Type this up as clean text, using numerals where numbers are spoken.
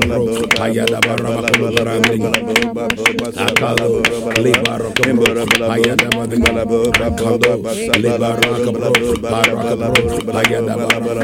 Payada baraba kolobarande akalo libaro kabro payada badingala kando libaro kabro baraka bro payada baraba